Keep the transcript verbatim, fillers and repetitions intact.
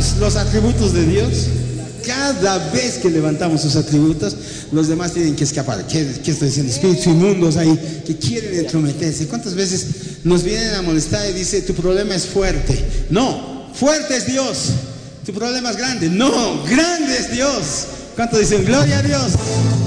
levantamos los atributos de Dios, cada vez que levantamos sus atributos, los demás tienen que escapar. ¿Qué, qué estoy diciendo? Espíritus inmundos ahí que quieren entrometerse. ¿Cuántas veces nos vienen a molestar y dice, tu problema es fuerte? No, fuerte es Dios. Tu problema es grande. No, grande es Dios. ¿Cuántos dicen, gloria a Dios?